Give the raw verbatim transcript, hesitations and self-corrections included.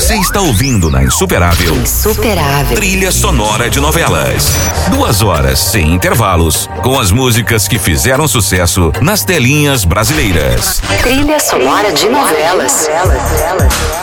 Você está ouvindo na Insuperável. Insuperável. Trilha sonora de novelas. Duas horas sem intervalos, com as músicas que fizeram sucesso nas telinhas brasileiras. Trilha sonora de novelas.